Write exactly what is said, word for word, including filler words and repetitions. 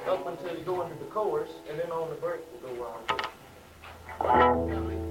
up until you go into the chorus, and then on the break we'll go wild.